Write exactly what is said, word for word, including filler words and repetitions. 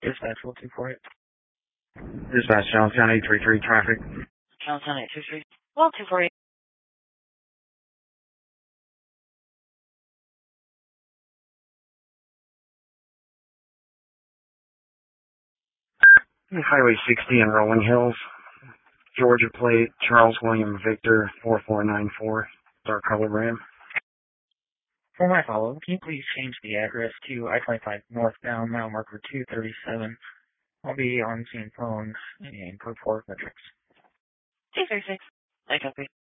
Dispatch, we'll two four eight. Dispatch, Johnstown eight three three, traffic. Johnstown eight two three. Well, two four eight. Highway sixty in Rolling Hills, Georgia plate, Charles William Victor, four four nine four, dark color Ram. For my follow-up, can you please change the address to I twenty-five northbound, mile marker two thirty-seven? I'll be on scene phone and code four metrics. two thirty-six. I copy.